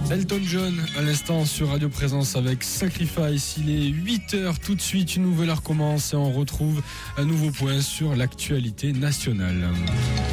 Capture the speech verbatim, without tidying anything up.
Elton John à l'instant sur Radio Présence avec Sacrifice. Il est huit heures tout de suite, une nouvelle heure commence et on retrouve un nouveau point sur l'actualité nationale.